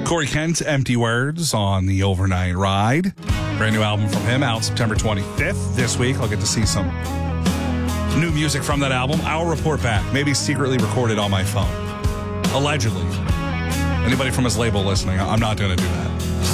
Corey Kent, Empty Words on the Overnight Ride. Brand new album from him out September 25th. This week, I'll get to see some new music from that album. I'll report back. Maybe secretly recorded on my phone. Allegedly. Anybody from his label listening, I'm not going to do that.